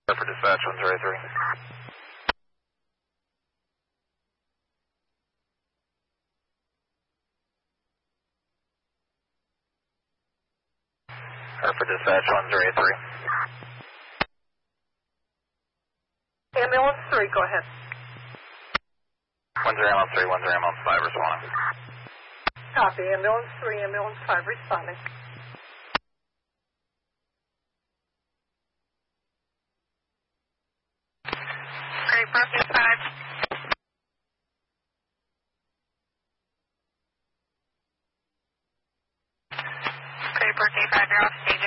For dispatch 103. For dispatch 103. Ambulance 3, go ahead. 10 ambulance 3, 10 ambulance 5 responding. Copy. Ambulance 3, ambulance 5 responding. Great, Brooklyn 5. Great, Brooklyn 5, you're off stage.